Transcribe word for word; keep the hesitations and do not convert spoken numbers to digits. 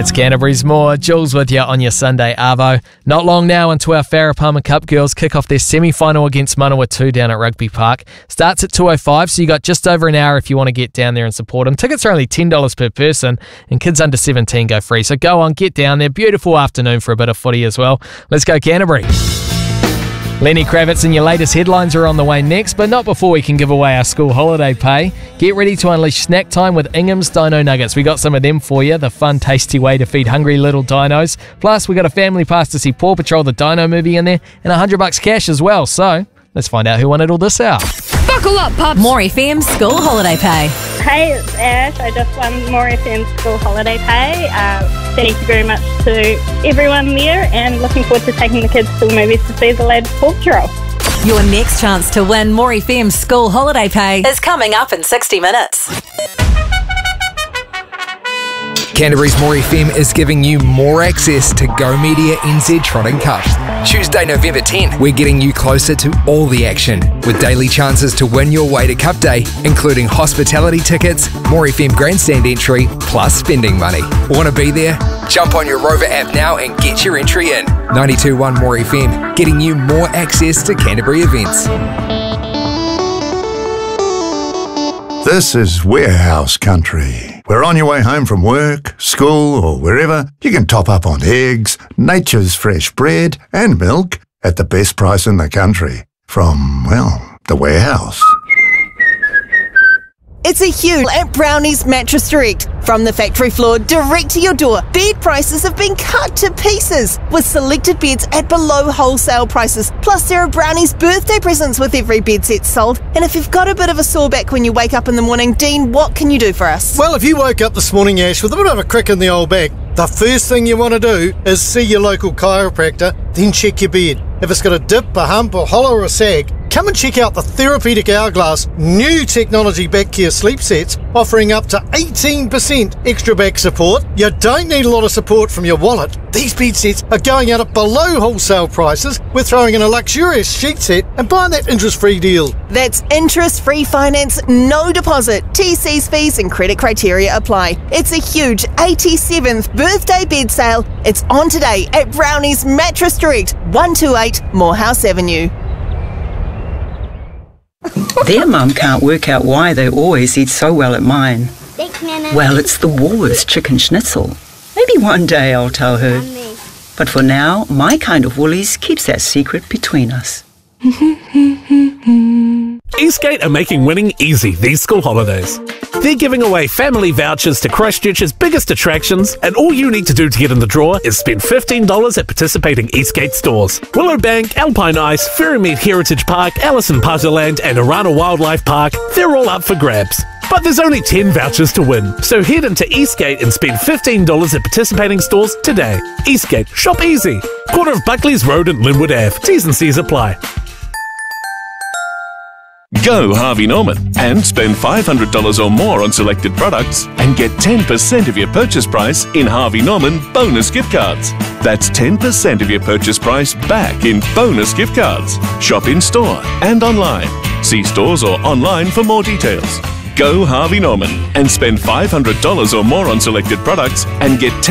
It's Canterbury's More. Jules with you on your Sunday Arvo. Not long now until our Farah Palmer Cup girls kick off their semi-final against Manawa two down at Rugby Park. Starts at two oh five, so you got just over an hour if you want to get down there and support them. Tickets are only ten dollars per person, and kids under seventeen go free. So go on, get down there. Beautiful afternoon for a bit of footy as well. Let's go Canterbury. Lenny Kravitz and your latest headlines are on the way next, but not before we can give away our school holiday pay. Get ready to unleash snack time with Ingham's Dino Nuggets. We got some of them for you, the fun, tasty way to feed hungry little dinos. Plus, we got a family pass to see Paw Patrol, the Dino movie in there, and one hundred bucks cash as well. So, let's find out who wanted all this out. Buckle up, pups! More F M School Holiday Pay. Hey, it's Ash. I just won More F M School Holiday Pay. Uh, thank you very much to everyone there, and looking forward to taking the kids to the movies to see the latest Paw Patrol. Your next chance to win More F M School Holiday Pay is coming up in sixty minutes. Canterbury's More F M is giving you more access to Go Media N Z Trotting Cup. Tuesday, November tenth, we're getting you closer to all the action with daily chances to win your way to Cup Day, including hospitality tickets, More F M grandstand entry, plus spending money. Want to be there? Jump on your Rover app now and get your entry in. ninety-two point one More F M, getting you more access to Canterbury events. This is Warehouse Country. We're on your way home from work, school, or wherever. You can top up on eggs, nature's fresh bread, and milk at the best price in the country. From, well, the Warehouse. It's a huge at Brownies Mattress Direct. From the factory floor direct to your door, bed prices have been cut to pieces with selected beds at below wholesale prices. Plus, there are Brownies birthday presents with every bed set sold. And if you've got a bit of a sore back when you wake up in the morning, Dean, what can you do for us? Well, if you woke up this morning, Ash, with a bit of a crick in the old back, the first thing you want to do is see your local chiropractor, then check your bed. If it's got a dip, a hump, a hollow or a sag, come and check out the Therapeutic Hourglass new technology back care sleep sets offering up to eighteen percent extra back support. You don't need a lot of support from your wallet. These bed sets are going out at below wholesale prices. We're throwing in a luxurious sheet set and buying that interest-free deal. That's interest-free finance, no deposit. T Cs, fees and credit criteria apply. It's a huge eighty-seventh birthday bed sale. It's on today at Brownies Mattress Direct, one twenty-eight Morehouse Avenue. Their mum can't work out why they always eat so well at mine. Well, it's the Woolworths chicken schnitzel. Maybe one day I'll tell her. But for now, my kind of Woolies keeps that secret between us. Eastgate are making winning easy these school holidays. They're giving away family vouchers to Christchurch's biggest attractions, and all you need to do to get in the draw is spend fifteen dollars at participating Eastgate stores. Willowbank, Alpine Ice, Ferrymead Heritage Park, Allison Puzzleland and Arana Wildlife Park, they're all up for grabs. But there's only ten vouchers to win, so head into Eastgate and spend fifteen dollars at participating stores today. Eastgate, shop easy. Corner of Buckley's Road and Linwood Ave. T's and C's apply. Go Harvey Norman and spend five hundred dollars or more on selected products and get ten percent of your purchase price in Harvey Norman bonus gift cards. That's ten percent of your purchase price back in bonus gift cards. Shop in store and online. See stores or online for more details. Go Harvey Norman and spend five hundred dollars or more on selected products and get